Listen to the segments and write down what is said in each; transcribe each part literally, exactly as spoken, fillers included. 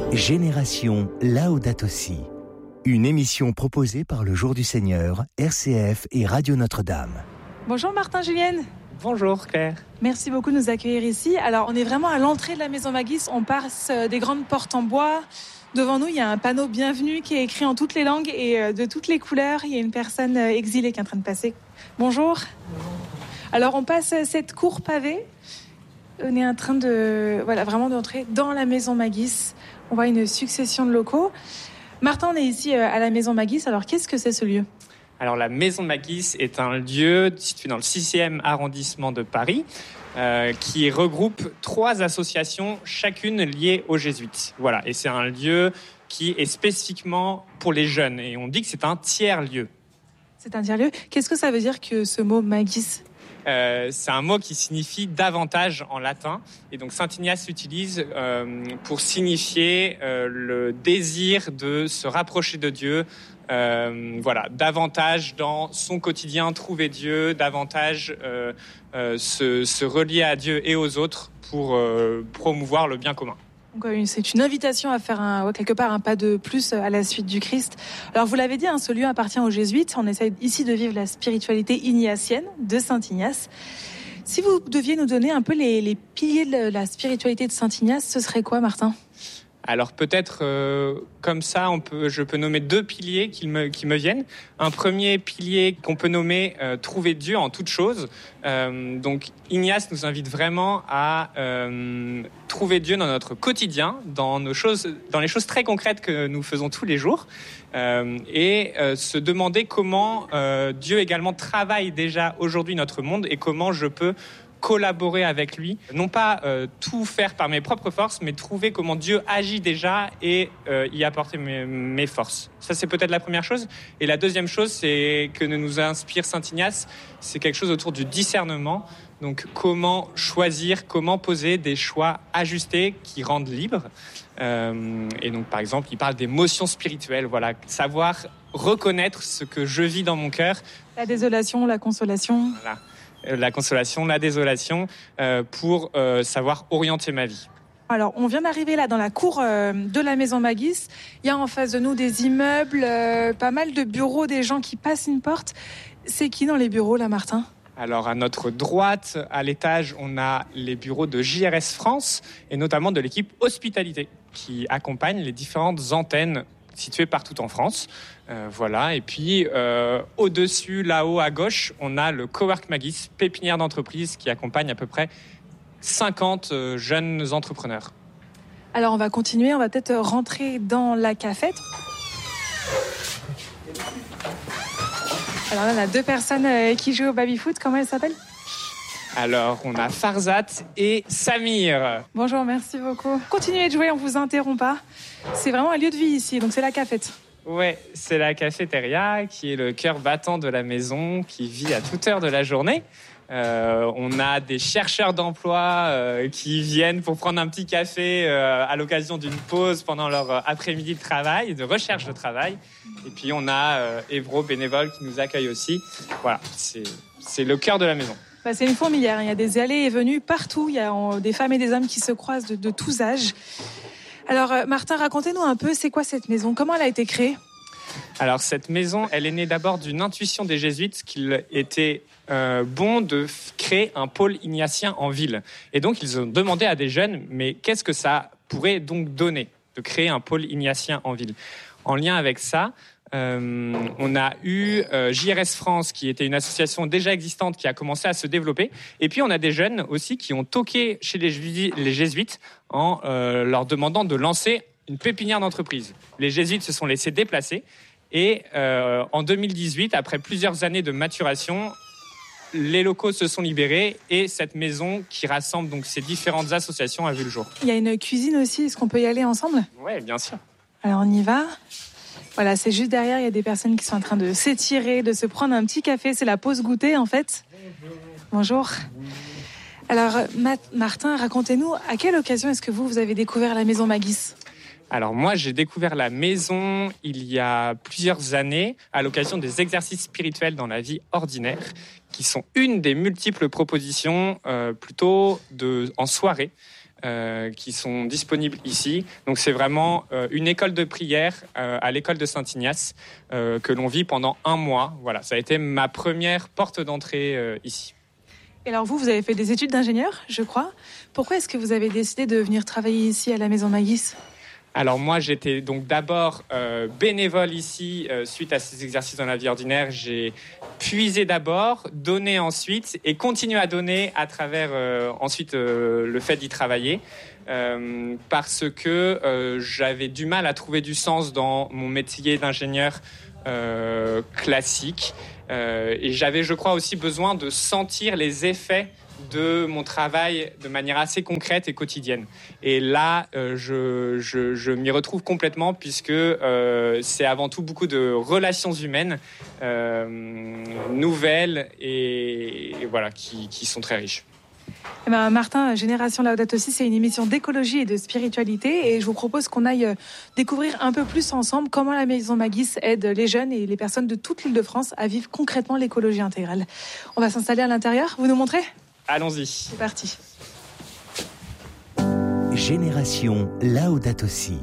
Génération Laudato Si. Une émission proposée par le Jour du Seigneur, R C F et Radio Notre-Dame. Bonjour Martin, Julienne. Bonjour Claire. Merci beaucoup de nous accueillir ici. Alors on est vraiment à l'entrée de la Maison Magis, on passe des grandes portes en bois. Devant nous, il y a un panneau bienvenue qui est écrit en toutes les langues et de toutes les couleurs. Il y a une personne exilée qui est en train de passer. Bonjour. Alors on passe cette cour pavée. On est en train de, voilà, vraiment d'entrer dans la Maison Magis. On voit une succession de locaux. Martin, on est ici à la Maison Magis. Alors qu'est-ce que c'est ce lieu ? Alors la Maison Magis est un lieu situé dans le sixième arrondissement de Paris euh, qui regroupe trois associations, chacune liée aux jésuites. Voilà, et c'est un lieu qui est spécifiquement pour les jeunes. Et on dit que c'est un tiers-lieu. C'est un tiers-lieu. Qu'est-ce que ça veut dire que ce mot Magis ? Euh, c'est un mot qui signifie davantage en latin. Et donc Saint Ignace l'utilise euh, pour signifier euh, le désir de se rapprocher de Dieu. Euh, voilà, davantage dans son quotidien, trouver Dieu, davantage euh, euh, se, se relier à Dieu et aux autres pour euh, promouvoir le bien commun. Donc, c'est une invitation à faire un, quelque part un pas de plus à la suite du Christ. Alors vous l'avez dit, hein, ce lieu appartient aux jésuites. On essaie ici de vivre la spiritualité ignatienne de Saint Ignace. Si vous deviez nous donner un peu les, les piliers de la spiritualité de Saint Ignace, ce serait quoi, Martin ? Alors peut-être euh, comme ça, on peut, je peux nommer deux piliers qui me, qui me viennent. Un premier pilier qu'on peut nommer euh, trouver Dieu en toutes choses. Euh, donc Ignace nous invite vraiment à euh, trouver Dieu dans notre quotidien, dans nos choses, dans les choses très concrètes que nous faisons tous les jours, euh, et euh, se demander comment euh, Dieu également travaille déjà aujourd'hui notre monde et comment je peux collaborer avec lui, non pas euh, tout faire par mes propres forces, mais trouver comment Dieu agit déjà et euh, y apporter mes, mes forces. Ça, c'est peut-être la première chose. Et la deuxième chose, c'est que nous inspire Saint Ignace, c'est quelque chose autour du discernement. Donc, comment choisir, comment poser des choix ajustés qui rendent libres. Euh, et donc, par exemple, il parle d'émotions spirituelles. Voilà, savoir reconnaître ce que je vis dans mon cœur. La désolation, la consolation. Voilà. La consolation, la désolation, euh, pour euh, savoir orienter ma vie. Alors, on vient d'arriver là dans la cour euh, de la Maison Magis. Il y a en face de nous des immeubles, euh, pas mal de bureaux, des gens qui passent une porte. C'est qui dans les bureaux là, Martin ? Alors, à notre droite, à l'étage, on a les bureaux de J R S France et notamment de l'équipe Hospitalité qui accompagne les différentes antennes situées partout en France. Euh, voilà. Et puis, euh, au-dessus, là-haut, à gauche, on a le Cowork Magis, pépinière d'entreprise qui accompagne à peu près cinquante euh, jeunes entrepreneurs. Alors, on va continuer. On va peut-être rentrer dans la cafette. Alors là, on a deux personnes euh, qui jouent au baby-foot. Comment elles s'appellent ? Alors, on a Farzat et Samir. Bonjour, merci beaucoup. Continuez de jouer, on ne vous interrompt pas. C'est vraiment un lieu de vie ici, donc c'est la cafette. Ouais, c'est la cafétéria qui est le cœur battant de la maison, qui vit à toute heure de la journée. Euh, on a des chercheurs d'emploi euh, qui viennent pour prendre un petit café euh, à l'occasion d'une pause pendant leur euh, après-midi de travail, de recherche de travail. Et puis on a euh, Évro bénévole qui nous accueille aussi. Voilà, c'est, c'est le cœur de la maison. Bah, c'est une fourmilière, il y a des allées et venues partout, il y a des femmes et des hommes qui se croisent de, de tous âges. Alors Martin, racontez-nous un peu, c'est quoi cette maison ? Comment elle a été créée ? Alors cette maison, elle est née d'abord d'une intuition des jésuites qu'il était euh, bon de f- créer un pôle ignatien en ville. Et donc ils ont demandé à des jeunes, mais qu'est-ce que ça pourrait donc donner de créer un pôle ignatien en ville ? En lien avec ça, Euh, on a eu euh, J R S France qui était une association déjà existante qui a commencé à se développer, et puis on a des jeunes aussi qui ont toqué chez les, ju- les jésuites en euh, leur demandant de lancer une pépinière d'entreprise. Les jésuites se sont laissés déplacer et euh, en deux mille dix-huit, après plusieurs années de maturation, les locaux se sont libérés et cette maison qui rassemble donc ces différentes associations a vu le jour. Il y a une cuisine aussi, est-ce qu'on peut y aller ensemble ? Oui, bien sûr. Alors on y va. Voilà, c'est juste derrière, il y a des personnes qui sont en train de s'étirer, de se prendre un petit café. C'est la pause goûter, en fait. Bonjour. Alors, Matt, Martin, racontez-nous, à quelle occasion est-ce que vous, vous avez découvert la Maison Magis ? Alors moi, j'ai découvert la maison il y a plusieurs années à l'occasion des exercices spirituels dans la vie ordinaire, qui sont une des multiples propositions euh, plutôt de, en soirée euh, qui sont disponibles ici. Donc c'est vraiment euh, une école de prière euh, à l'école de Saint-Ignace euh, que l'on vit pendant un mois. Voilà, ça a été ma première porte d'entrée euh, ici. Et alors vous, vous avez fait des études d'ingénieur, je crois. Pourquoi est-ce que vous avez décidé de venir travailler ici à la Maison Magis ? Alors moi, j'étais donc d'abord euh, bénévole ici euh, suite à ces exercices dans la vie ordinaire. J'ai puisé d'abord, donné ensuite et continué à donner à travers euh, ensuite euh, le fait d'y travailler euh, parce que euh, j'avais du mal à trouver du sens dans mon métier d'ingénieur euh, classique euh, et j'avais, je crois, aussi besoin de sentir les effets de mon travail de manière assez concrète et quotidienne. Et là, euh, je, je, je m'y retrouve complètement puisque euh, c'est avant tout beaucoup de relations humaines euh, nouvelles et, et voilà, qui, qui sont très riches. Eh ben, Martin, Génération Laudato Si, c'est une émission d'écologie et de spiritualité et je vous propose qu'on aille découvrir un peu plus ensemble comment la Maison Magis aide les jeunes et les personnes de toute l'Île-de-France à vivre concrètement l'écologie intégrale. On va s'installer à l'intérieur, vous nous montrez ? Allons-y. C'est parti. Génération Laudato Si.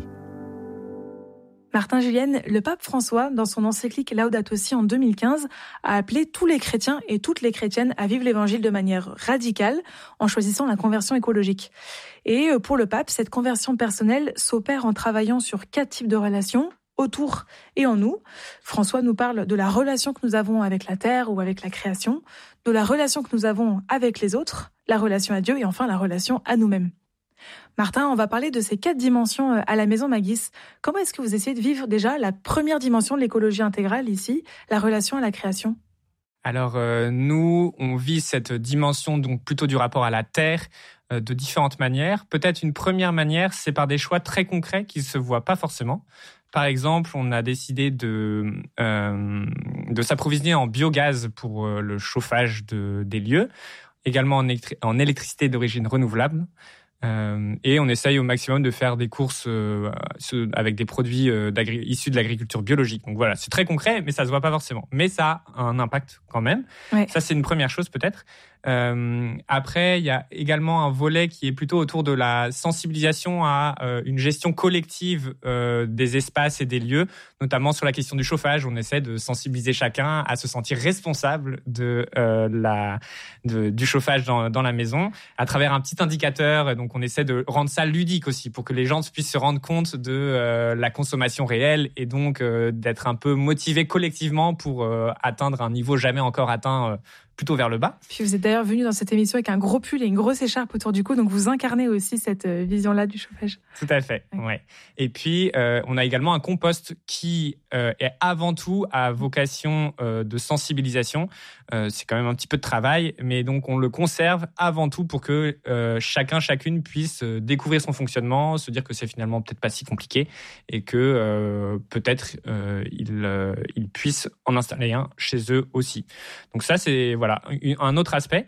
Martin, Julienne, le pape François, dans son encyclique Laudato Si en deux mille quinze, a appelé tous les chrétiens et toutes les chrétiennes à vivre l'évangile de manière radicale en choisissant la conversion écologique. Et pour le pape, cette conversion personnelle s'opère en travaillant sur quatre types de relations, autour et en nous. François nous parle de la relation que nous avons avec la terre ou avec la création, de la relation que nous avons avec les autres, la relation à Dieu et enfin la relation à nous-mêmes. Martin, on va parler de ces quatre dimensions à la Maison Magis. Comment est-ce que vous essayez de vivre déjà la première dimension de l'écologie intégrale ici, la relation à la création ? Alors euh, nous, on vit cette dimension donc plutôt du rapport à la terre euh, de différentes manières. Peut-être une première manière, c'est par des choix très concrets qui ne se voient pas forcément. Par exemple, on a décidé de, euh, de s'approvisionner en biogaz pour euh, le chauffage de, des lieux, également en, électri- en électricité d'origine renouvelable. Euh, et on essaye au maximum de faire des courses euh, avec des produits euh, issus de l'agriculture biologique. Donc voilà, c'est très concret, mais ça se voit pas forcément. Mais ça a un impact quand même. Ouais. Ça, c'est une première chose peut-être. Euh, après, il y a également un volet qui est plutôt autour de la sensibilisation à euh, une gestion collective euh, des espaces et des lieux, notamment sur la question du chauffage. On essaie de sensibiliser chacun à se sentir responsable de euh, la de, du chauffage dans, dans la maison à travers un petit indicateur. Donc, on essaie de rendre ça ludique aussi pour que les gens puissent se rendre compte de euh, la consommation réelle et donc euh, d'être un peu motivés collectivement pour euh, atteindre un niveau jamais encore atteint. Euh, plutôt vers le bas. Puis vous êtes d'ailleurs venu dans cette émission avec un gros pull et une grosse écharpe autour du cou, donc vous incarnez aussi cette vision-là du chauffage. Tout à fait, ouais. ouais. Et puis, euh, on a également un compost qui euh, est avant tout à vocation euh, de sensibilisation. Euh, c'est quand même un petit peu de travail, mais donc on le conserve avant tout pour que euh, chacun, chacune puisse découvrir son fonctionnement, se dire que c'est finalement peut-être pas si compliqué et que euh, peut-être euh, ils, euh, ils puissent en installer un chez eux aussi. Donc ça, c'est voilà, un autre aspect.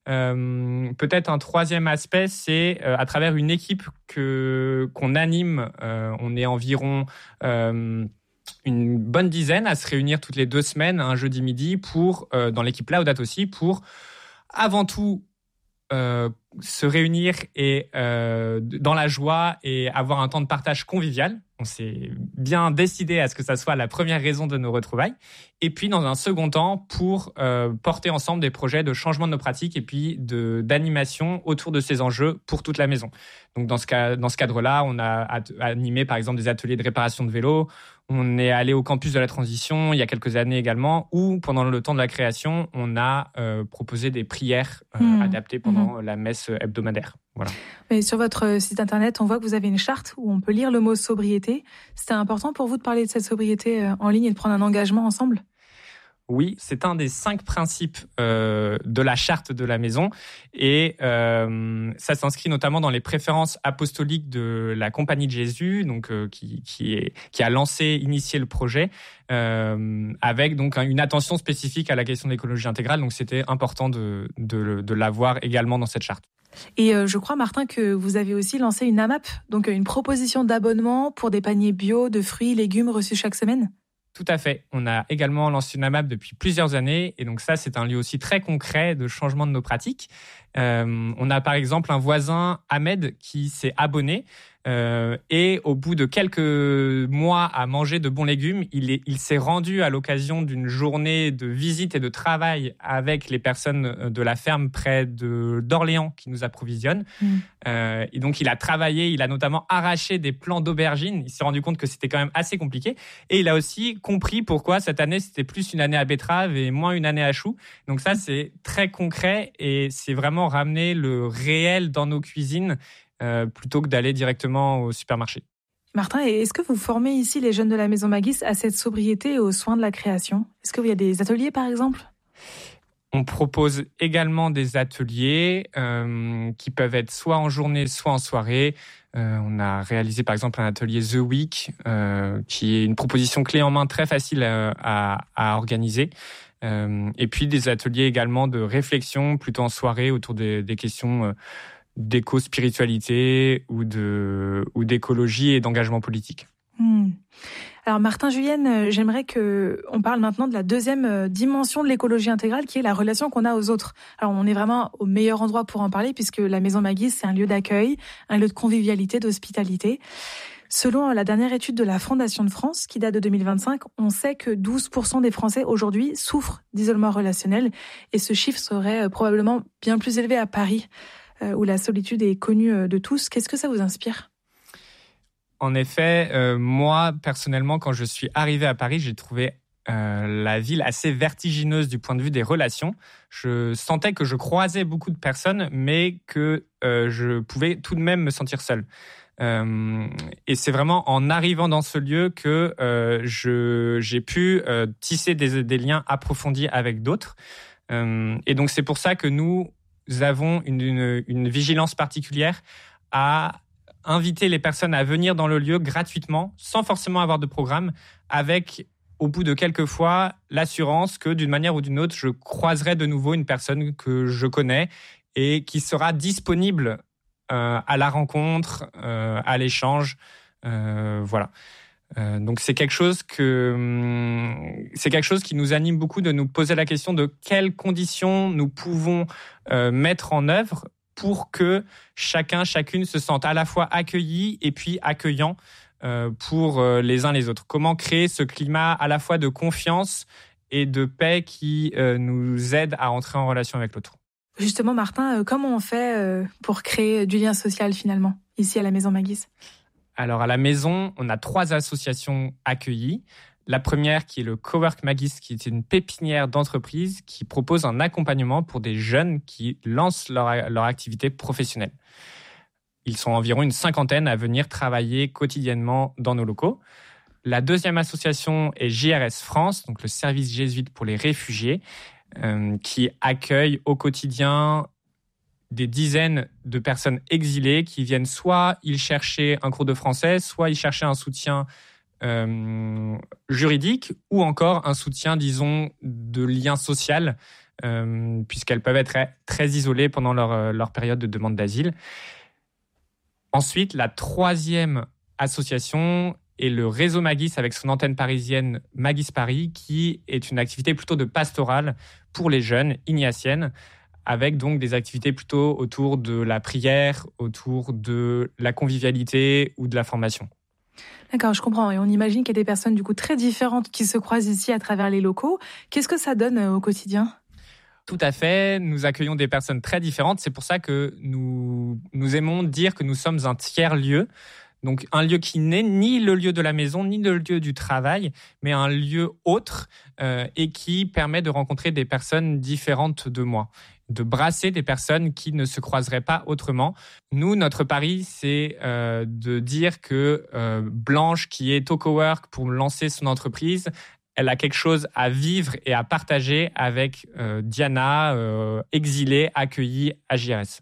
Euh, peut-être un troisième aspect, c'est euh, à travers une équipe que, qu'on anime. Euh, on est environ euh, une bonne dizaine à se réunir toutes les deux semaines, un jeudi midi, pour, euh, dans l'équipe Laudato Si, pour avant tout euh, se réunir et, euh, dans la joie et avoir un temps de partage convivial. On s'est bien décidé à ce que ça soit la première raison de nos retrouvailles. Et puis, dans un second temps, pour euh, porter ensemble des projets de changement de nos pratiques et puis de, d'animation autour de ces enjeux pour toute la maison. Donc, dans ce, cas, dans ce cadre-là, on a animé, par exemple, des ateliers de réparation de vélos. On est allé au campus de la transition il y a quelques années également, où, pendant le temps de la création, on a euh, proposé des prières euh, mmh. adaptées pendant mmh. la messe hebdomadaire. Voilà. Mais sur votre site internet, on voit que vous avez une charte où on peut lire le mot sobriété. C'était important pour vous de parler de cette sobriété en ligne et de prendre un engagement ensemble ? Oui, c'est un des cinq principes euh, de la charte de la maison et euh, ça s'inscrit notamment dans les préférences apostoliques de la Compagnie de Jésus, donc euh, qui qui est qui a lancé, initié le projet euh, avec donc une attention spécifique à la question de l'écologie intégrale. Donc c'était important de de, de l'avoir également dans cette charte. Et euh, je crois, Martin, que vous avez aussi lancé une AMAP, donc une proposition d'abonnement pour des paniers bio de fruits, légumes reçus chaque semaine. Tout à fait. On a également lancé Namab depuis plusieurs années. Et donc ça, c'est un lieu aussi très concret de changement de nos pratiques. Euh, on a par exemple un voisin, Ahmed, qui s'est abonné. Euh, et au bout de quelques mois à manger de bons légumes, il, est, il s'est rendu à l'occasion d'une journée de visite et de travail avec les personnes de la ferme près de, d'Orléans qui nous approvisionnent. Mmh. Euh, et donc, il a travaillé, il a notamment arraché des plants d'aubergines. Il s'est rendu compte que c'était quand même assez compliqué. Et il a aussi compris pourquoi cette année, c'était plus une année à betterave et moins une année à choux. Donc ça, c'est très concret et c'est vraiment ramener le réel dans nos cuisines Euh, plutôt que d'aller directement au supermarché. Martin, est-ce que vous formez ici les jeunes de la Maison Magis à cette sobriété et aux soins de la création ? Est-ce qu'il y a des ateliers, par exemple ? On propose également des ateliers euh, qui peuvent être soit en journée, soit en soirée. Euh, on a réalisé, par exemple, un atelier The Week, euh, qui est une proposition clé en main très facile à, à, à organiser. Euh, et puis des ateliers également de réflexion, plutôt en soirée, autour des, des questions euh, d'éco-spiritualité ou, de, ou d'écologie et d'engagement politique. Mmh. Alors Martin, Julienne, j'aimerais qu'on parle maintenant de la deuxième dimension de l'écologie intégrale, qui est la relation qu'on a aux autres. Alors on est vraiment au meilleur endroit pour en parler, puisque la Maison Magis, c'est un lieu d'accueil, un lieu de convivialité, d'hospitalité. Selon la dernière étude de la Fondation de France, qui date de deux mille vingt-cinq, on sait que douze pour cent des Français aujourd'hui souffrent d'isolement relationnel, et ce chiffre serait probablement bien plus élevé à Paris, où la solitude est connue de tous. Qu'est-ce que ça vous inspire ? En effet, euh, moi, personnellement, quand je suis arrivé à Paris, j'ai trouvé euh, la ville assez vertigineuse du point de vue des relations. Je sentais que je croisais beaucoup de personnes, mais que euh, je pouvais tout de même me sentir seul. Euh, et c'est vraiment en arrivant dans ce lieu que euh, je, j'ai pu euh, tisser des, des liens approfondis avec d'autres. Euh, et donc, c'est pour ça que nous... Nous avons une, une, une vigilance particulière à inviter les personnes à venir dans le lieu gratuitement, sans forcément avoir de programme, avec, au bout de quelques fois, l'assurance que d'une manière ou d'une autre, je croiserai de nouveau une personne que je connais et qui sera disponible euh, à la rencontre, euh, à l'échange. Euh, voilà. Euh, donc c'est quelque chose que c'est quelque chose qui nous anime beaucoup, de nous poser la question de quelles conditions nous pouvons euh, mettre en œuvre pour que chacun, chacune se sente à la fois accueilli et puis accueillant euh, pour euh, les uns les autres. Comment créer ce climat à la fois de confiance et de paix qui euh, nous aide à entrer en relation avec l'autre. Justement, Martin, euh, comment on fait euh, pour créer du lien social finalement ici à la Maison Magis ? Alors, à la maison, on a trois associations accueillies. La première, qui est le Cowork Magis, qui est une pépinière d'entreprise qui propose un accompagnement pour des jeunes qui lancent leur, leur activité professionnelle. Ils sont environ une cinquantaine à venir travailler quotidiennement dans nos locaux. La deuxième association est J R S France, donc le service jésuite pour les réfugiés, euh, qui accueille au quotidien des dizaines de personnes exilées qui viennent soit y chercher un cours de français, soit y chercher un soutien euh, juridique ou encore un soutien, disons, de lien social, euh, puisqu'elles peuvent être très, très isolées pendant leur, leur période de demande d'asile. Ensuite, la troisième association est le réseau Magis avec son antenne parisienne Magis Paris, qui est une activité plutôt de pastorale pour les jeunes ignatiennes, avec donc des activités plutôt autour de la prière, autour de la convivialité ou de la formation. D'accord, je comprends. Et on imagine qu'il y a des personnes du coup très différentes qui se croisent ici à travers les locaux. Qu'est-ce que ça donne au quotidien ? Tout à fait. Nous accueillons des personnes très différentes. C'est pour ça que nous, nous aimons dire que nous sommes un tiers-lieu. Donc un lieu qui n'est ni le lieu de la maison, ni le lieu du travail, mais un lieu autre euh, et qui permet de rencontrer des personnes différentes de moi, de brasser des personnes qui ne se croiseraient pas autrement. Nous, notre pari, c'est euh, de dire que euh, Blanche, qui est au Cowork pour lancer son entreprise, elle a quelque chose à vivre et à partager avec euh, Diana, euh, exilée, accueillie à J R S.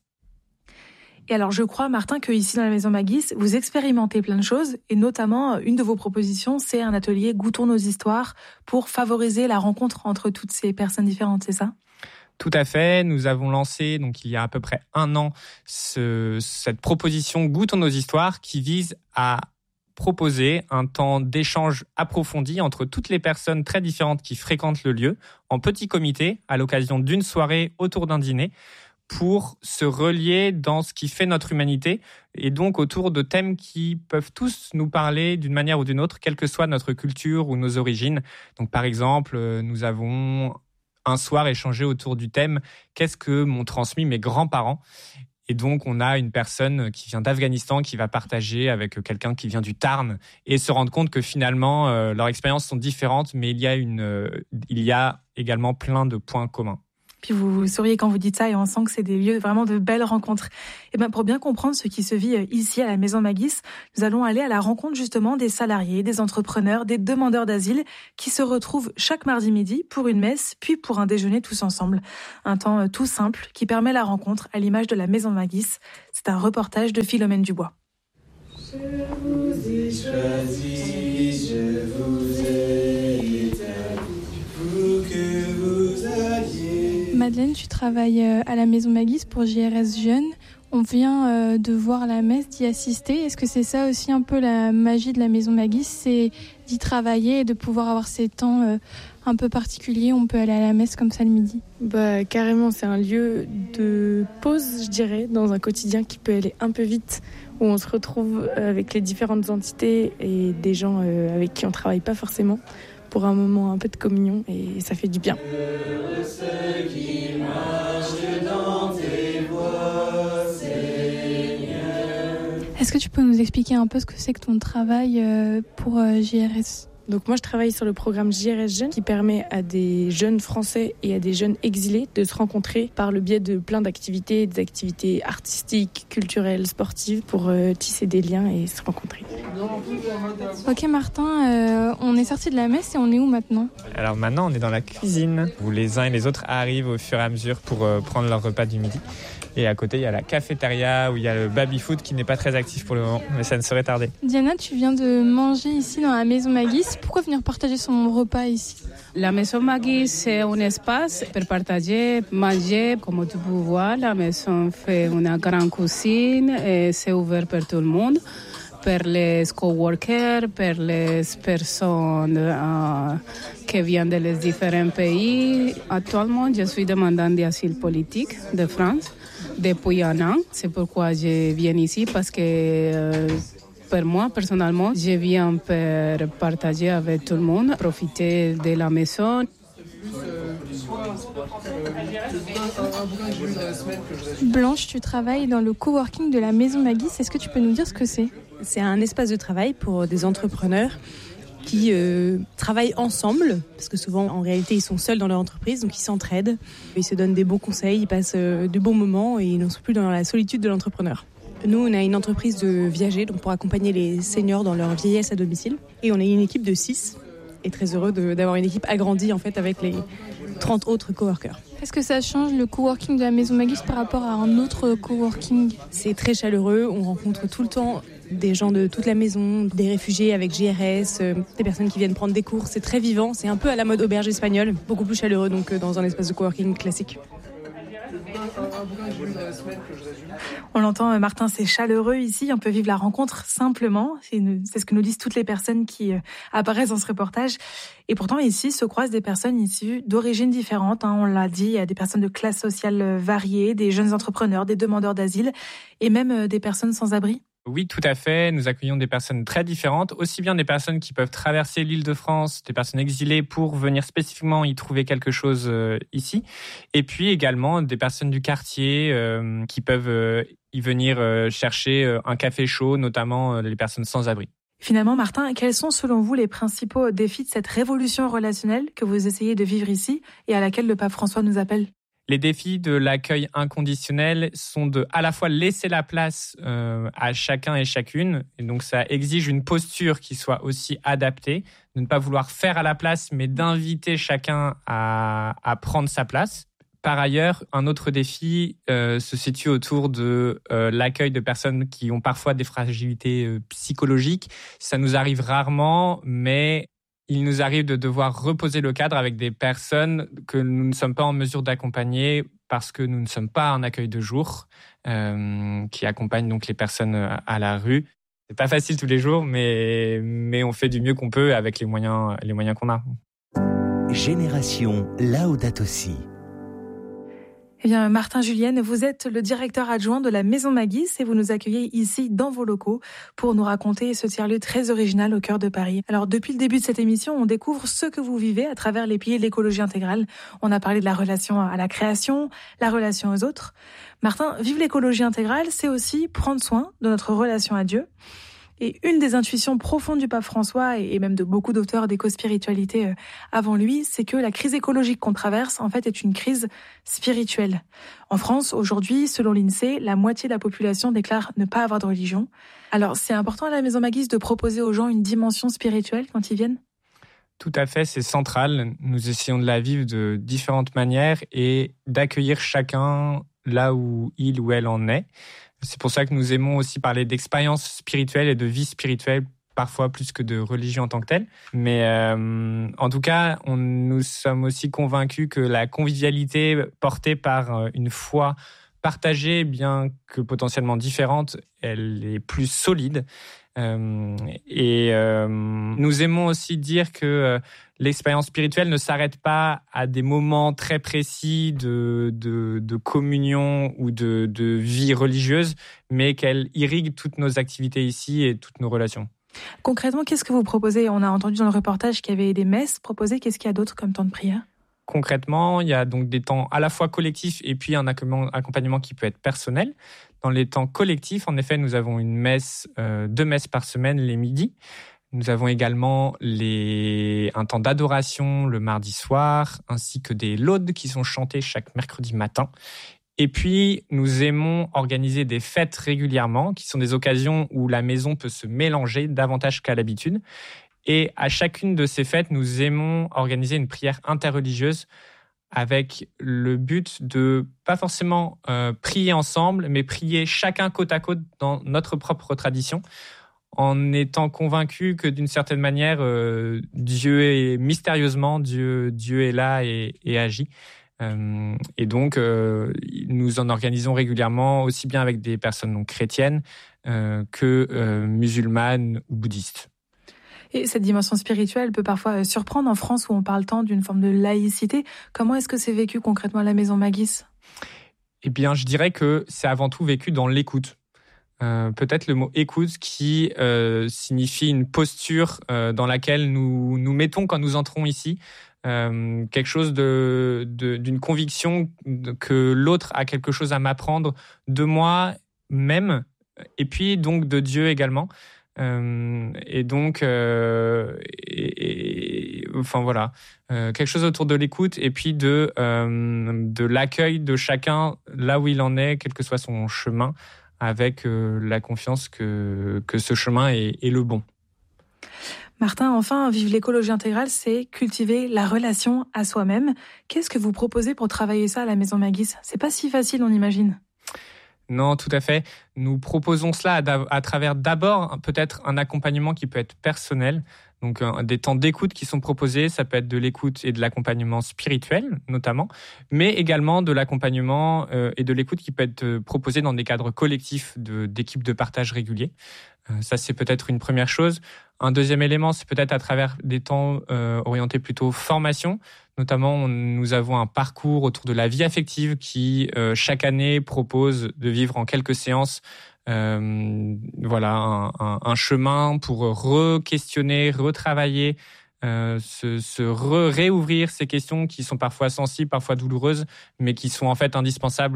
Et alors, je crois, Martin, qu'ici dans la Maison Magis, vous expérimentez plein de choses, et notamment, une de vos propositions, c'est un atelier « Goûtons nos histoires » pour favoriser la rencontre entre toutes ces personnes différentes, c'est ça ? Tout à fait. Nous avons lancé, donc il y a à peu près un an, ce, cette proposition « Goûtons nos histoires » qui vise à proposer un temps d'échange approfondi entre toutes les personnes très différentes qui fréquentent le lieu, en petit comité, à l'occasion d'une soirée autour d'un dîner, pour se relier dans ce qui fait notre humanité, et donc autour de thèmes qui peuvent tous nous parler d'une manière ou d'une autre, quelle que soit notre culture ou nos origines. Donc par exemple, nous avons un soir échangé autour du thème « Qu'est-ce que m'ont transmis mes grands-parents ?» Et donc, on a une personne qui vient d'Afghanistan qui va partager avec quelqu'un qui vient du Tarn et se rendre compte que finalement, euh, leurs expériences sont différentes, mais il y a une, euh, il y a également plein de points communs. Puis vous souriez quand vous dites ça et on sent que c'est des lieux vraiment de belles rencontres. Et ben pour bien comprendre ce qui se vit ici à la Maison Magis, nous allons aller à la rencontre justement des salariés, des entrepreneurs, des demandeurs d'asile qui se retrouvent chaque mardi midi pour une messe, puis pour un déjeuner tous ensemble. Un temps tout simple qui permet la rencontre à l'image de la Maison Magis. C'est un reportage de Philomène Dubois. Je vous ai choisi, je vous ai établi pour que vous alliez. Madeleine, tu travailles à la Maison Magis pour J R S Jeunes. On vient de voir la messe, d'y assister. Est-ce que c'est ça aussi un peu la magie de la Maison Magis, c'est d'y travailler et de pouvoir avoir ces temps un peu particuliers? On peut aller à la messe comme ça le midi. Bah, carrément, c'est un lieu de pause, je dirais, dans un quotidien qui peut aller un peu vite, où on se retrouve avec les différentes entités et des gens avec qui on ne travaille pas forcément, pour un moment un peu de communion, et ça fait du bien. Est-ce que tu peux nous expliquer un peu ce que c'est que ton travail pour J R S ? Donc moi je travaille sur le programme J R S Jeunes qui permet à des jeunes français et à des jeunes exilés de se rencontrer par le biais de plein d'activités, des activités artistiques, culturelles, sportives pour euh, tisser des liens et se rencontrer. Ok Martin, euh, on est sorti de la messe et on est où maintenant ? Alors maintenant on est dans la cuisine où les uns et les autres arrivent au fur et à mesure pour euh, prendre leur repas du midi. Et à côté, il y a la cafétéria où il y a le baby-food qui n'est pas très actif pour le moment, mais ça ne saurait tarder. Diana, tu viens de manger ici dans la Maison Magis. Pourquoi venir partager son repas ici ? La Maison Magis, c'est un espace pour partager, manger. Comme tu peux voir, la maison fait une grande cuisine et c'est ouvert pour tout le monde. Pour les coworkers, pour les personnes euh, qui viennent des différents pays. Actuellement, je suis demandante d'asile politique de France depuis un an. C'est pourquoi je viens ici, parce que euh, pour moi, personnellement, je viens pour partager avec tout le monde, profiter de la maison. Blanche, tu travailles dans le coworking de la Maison Magis. Est-ce que tu peux nous dire ce que c'est ? C'est un espace de travail pour des entrepreneurs qui euh, travaillent ensemble, parce que souvent, en réalité, ils sont seuls dans leur entreprise, donc ils s'entraident, ils se donnent des bons conseils, ils passent euh, de bons moments et ils ne sont plus dans la solitude de l'entrepreneur. Nous, on a une entreprise de viagers, donc pour accompagner les seniors dans leur vieillesse à domicile. Et on est une équipe de six, et très heureux de, d'avoir une équipe agrandie en fait avec les trente autres coworkers. Est-ce que ça change le coworking de la Maison Magis par rapport à un autre coworking ? C'est très chaleureux, on rencontre tout le temps des gens de toute la maison, des réfugiés avec J R S, euh, des personnes qui viennent prendre des cours. C'est très vivant, c'est un peu à la mode auberge espagnole, beaucoup plus chaleureux donc euh, dans un espace de coworking classique. On l'entend, Martin, c'est chaleureux ici. On peut vivre la rencontre simplement. C'est, une, c'est ce que nous disent toutes les personnes qui euh, apparaissent dans ce reportage. Et pourtant, ici se croisent des personnes issues d'origines différentes. Hein, on l'a dit, il y a des personnes de classes sociales variées, des jeunes entrepreneurs, des demandeurs d'asile et même euh, des personnes sans abri. Oui, tout à fait. Nous accueillons des personnes très différentes, aussi bien des personnes qui peuvent traverser l'île de France, des personnes exilées pour venir spécifiquement y trouver quelque chose euh, ici, et puis également des personnes du quartier euh, qui peuvent euh, y venir euh, chercher euh, un café chaud, notamment euh, les personnes sans abri. Finalement, Martin, quels sont selon vous les principaux défis de cette révolution relationnelle que vous essayez de vivre ici et à laquelle le pape François nous appelle ? Les défis de l'accueil inconditionnel sont de à la fois laisser la place euh, à chacun et chacune, et donc ça exige une posture qui soit aussi adaptée, de ne pas vouloir faire à la place, mais d'inviter chacun à, à prendre sa place. Par ailleurs, un autre défi euh, se situe autour de euh, l'accueil de personnes qui ont parfois des fragilités euh, psychologiques. Ça nous arrive rarement, mais il nous arrive de devoir reposer le cadre avec des personnes que nous ne sommes pas en mesure d'accompagner parce que nous ne sommes pas un accueil de jour euh, qui accompagne donc les personnes à la rue. C'est pas facile tous les jours, mais, mais on fait du mieux qu'on peut avec les moyens, les moyens qu'on a. Génération Laudato Si. Eh bien, Martin Julienne, vous êtes le directeur adjoint de la Maison Magis et vous nous accueillez ici dans vos locaux pour nous raconter ce tiers-lieu très original au cœur de Paris. Alors, depuis le début de cette émission, on découvre ce que vous vivez à travers les piliers de l'écologie intégrale. On a parlé de la relation à la création, la relation aux autres. Martin, vivre l'écologie intégrale, c'est aussi prendre soin de notre relation à Dieu. Et une des intuitions profondes du pape François et même de beaucoup d'auteurs d'éco-spiritualité avant lui, c'est que la crise écologique qu'on traverse, en fait, est une crise spirituelle. En France, aujourd'hui, selon l'INSEE, la moitié de la population déclare ne pas avoir de religion. Alors, c'est important à la Maison Magis de proposer aux gens une dimension spirituelle quand ils viennent ? Tout à fait, c'est central. Nous essayons de la vivre de différentes manières et d'accueillir chacun là où il ou elle en est. C'est pour ça que nous aimons aussi parler d'expérience spirituelle et de vie spirituelle, parfois plus que de religion en tant que telle. Mais euh, en tout cas, on, nous sommes aussi convaincus que la convivialité portée par une foi partagée, bien que potentiellement différente, elle est plus solide. Euh, et euh, nous aimons aussi dire que euh, l'expérience spirituelle ne s'arrête pas à des moments très précis de, de, de communion ou de, de vie religieuse, mais qu'elle irrigue toutes nos activités ici et toutes nos relations. Concrètement, qu'est-ce que vous proposez ? On a entendu dans le reportage qu'il y avait des messes proposées. Qu'est-ce qu'il y a d'autre comme temps de prière ? Concrètement, il y a donc des temps à la fois collectifs et puis un accompagnement qui peut être personnel. Dans les temps collectifs, en effet, nous avons une messe, euh, deux messes par semaine les midis. Nous avons également les, un temps d'adoration le mardi soir, ainsi que des laudes qui sont chantées chaque mercredi matin. Et puis, nous aimons organiser des fêtes régulièrement, qui sont des occasions où la maison peut se mélanger davantage qu'à l'habitude. Et à chacune de ces fêtes, nous aimons organiser une prière interreligieuse avec le but de pas forcément euh, prier ensemble, mais prier chacun côte à côte dans notre propre tradition, en étant convaincus que d'une certaine manière, euh, Dieu est mystérieusement, Dieu, Dieu est là et, et agit. Euh, et donc, euh, nous en organisons régulièrement, aussi bien avec des personnes non chrétiennes euh, que euh, musulmanes ou bouddhistes. Et cette dimension spirituelle peut parfois surprendre en France où on parle tant d'une forme de laïcité. Comment est-ce que c'est vécu concrètement à la Maison Magis ? Eh bien, je dirais que c'est avant tout vécu dans l'écoute. Euh, peut-être le mot écoute qui euh, signifie une posture euh, dans laquelle nous nous mettons quand nous entrons ici. Euh, quelque chose de, de, d'une conviction que l'autre a quelque chose à m'apprendre de moi-même et puis donc de Dieu également. Euh, et donc, euh, et, et, enfin voilà, euh, quelque chose autour de l'écoute et puis de euh, de l'accueil de chacun là où il en est, quel que soit son chemin, avec euh, la confiance que que ce chemin est, est le bon. Martin, enfin, vivre l'écologie intégrale, c'est cultiver la relation à soi-même. Qu'est-ce que vous proposez pour travailler ça à la Maison Magis ? C'est pas si facile, on imagine. Non, tout à fait. Nous proposons cela à, à travers d'abord peut-être un accompagnement qui peut être personnel, donc euh, des temps d'écoute qui sont proposés. Ça peut être de l'écoute et de l'accompagnement spirituel notamment, mais également de l'accompagnement euh, et de l'écoute qui peut être proposé dans des cadres collectifs de, d'équipes de partage réguliers. Euh, ça, c'est peut-être une première chose. Un deuxième élément, c'est peut-être à travers des temps euh, orientés plutôt formation. Notamment, on, nous avons un parcours autour de la vie affective qui, euh, chaque année, propose de vivre en quelques séances euh, voilà, un, un, un chemin pour re-questionner, retravailler, euh, se, se re- réouvrir ces questions qui sont parfois sensibles, parfois douloureuses, mais qui sont en fait indispensables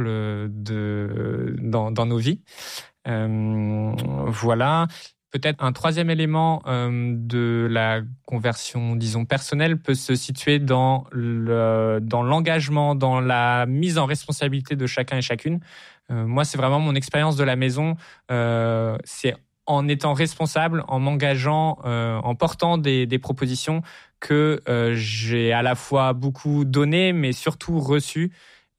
de, dans, dans nos vies. Euh, voilà. Peut-être un troisième élément euh, de la conversion, disons, personnelle peut se situer dans, le, dans l'engagement, dans la mise en responsabilité de chacun et chacune. Euh, moi, c'est vraiment mon expérience de la maison. Euh, c'est en étant responsable, en m'engageant, euh, en portant des, des propositions que euh, j'ai à la fois beaucoup donné, mais surtout reçu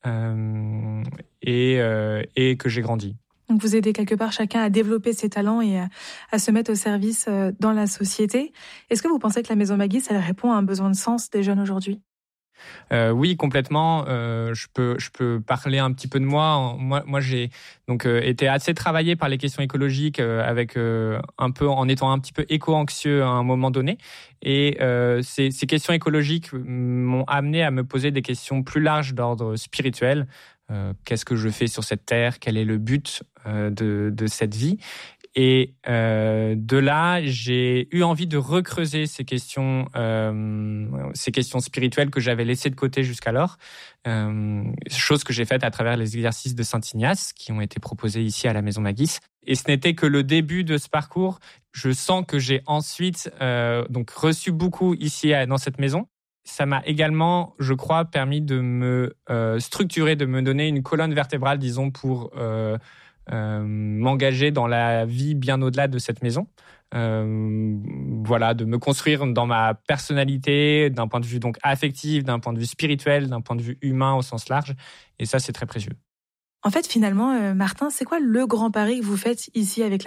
euh, et, euh, et que j'ai grandi. Donc vous aidez quelque part chacun à développer ses talents et à, à se mettre au service dans la société. Est-ce que vous pensez que la Maison Magis, elle répond à un besoin de sens des jeunes aujourd'hui ? Euh, oui, complètement. Euh, je peux, je peux parler un petit peu de moi. Moi, moi j'ai donc euh, été assez travaillé par les questions écologiques, euh, avec euh, un peu en étant un petit peu éco-anxieux à un moment donné. Et euh, ces, ces questions écologiques m'ont amené à me poser des questions plus larges d'ordre spirituel. Euh, qu'est-ce que je fais sur cette terre ? Quel est le but euh, de, de cette vie ? Et euh, de là, j'ai eu envie de recreuser ces questions, euh, ces questions spirituelles que j'avais laissées de côté jusqu'alors. Euh, chose que j'ai faite à travers les exercices de Saint-Ignace qui ont été proposés ici à la Maison Magis. Et ce n'était que le début de ce parcours. Je sens que j'ai ensuite euh, donc reçu beaucoup ici dans cette maison. Ça m'a également, je crois, permis de me euh, structurer, de me donner une colonne vertébrale, disons, pour euh, Euh, m'engager dans la vie bien au-delà de cette maison. Euh, voilà, de me construire dans ma personnalité, d'un point de vue donc affectif, d'un point de vue spirituel, d'un point de vue humain au sens large. Et ça, c'est très précieux. En fait, finalement, euh, Martin, c'est quoi le grand pari que vous faites ici avec